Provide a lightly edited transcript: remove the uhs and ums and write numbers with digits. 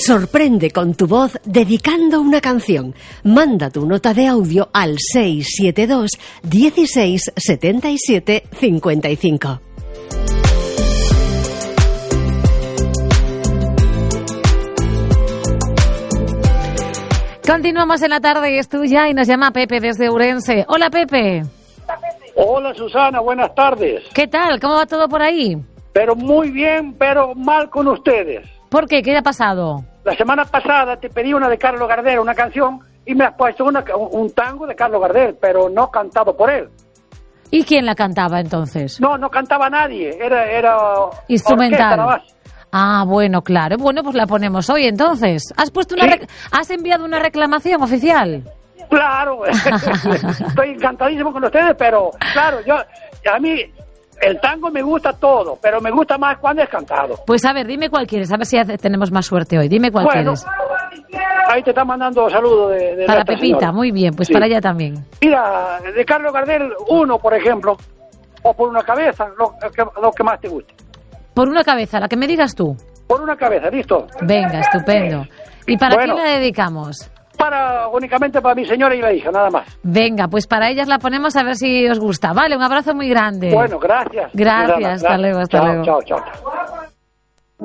Sorprende con tu voz dedicando una canción. Manda tu nota de audio al 672 16 77 55. Continuamos en la tarde y es tuya y nos llama Pepe desde Ourense. Hola, Pepe. Hola, Susana, buenas tardes. ¿Qué tal? ¿Cómo va todo por ahí? Pero muy bien, pero mal con ustedes. ¿Por qué? ¿Qué ha pasado? La semana pasada te pedí una de Carlos Gardel, una canción, y me has puesto un tango de Carlos Gardel, pero no cantado por él. ¿Y quién la cantaba entonces? No cantaba nadie, era instrumental. Orquesta, nada más. Ah, bueno, claro. Bueno, pues la ponemos hoy entonces. ¿Has enviado una reclamación oficial? Claro, estoy encantadísimo con ustedes, pero claro, a mí el tango me gusta todo, pero me gusta más cuando es cantado. Pues a ver, dime cuál quieres, a ver si tenemos más suerte hoy. Dime cuál quieres. Ahí te están mandando saludos de para Pepita, señora. Muy bien, pues sí. Para ella también. Mira, de Carlos Gardel, uno, por ejemplo, o por una cabeza, lo que más te guste. Por una cabeza, la que me digas tú. Por una cabeza, ¿listo? Venga, estupendo. ¿Y para quién la dedicamos? Únicamente para mi señora y la hija, nada más. Venga, pues para ellas la ponemos a ver si os gusta. Vale, un abrazo muy grande. Bueno, gracias. Gracias, hasta luego, hasta luego. Chao.